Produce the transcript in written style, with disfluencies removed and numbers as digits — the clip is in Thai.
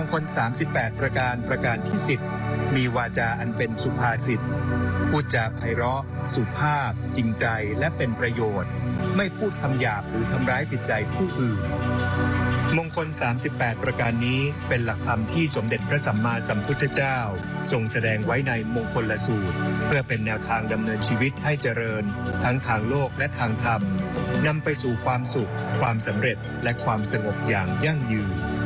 คล38ประการประการที่10มีวาจาอันเป็นสุภาษิตพูดจาไพเราะสุภาพจริงใจและเป็นประโยชน์ไม่พูดคำหยาบหรือทำร้ายจิตใจผู้อื่นมงคล38ประการนี้เป็นหลักธรรมที่สมเด็จพระสัมมาสัมพุทธเจ้าทรงแสดงไว้ในมงคลสูตรเพื่อเป็นแนวทางดำเนินชีวิตให้เจริญทั้งทางโลกและทางธรรมนำไปสู่ความสุขความสำเร็จและความสงบอย่างยั่งยืน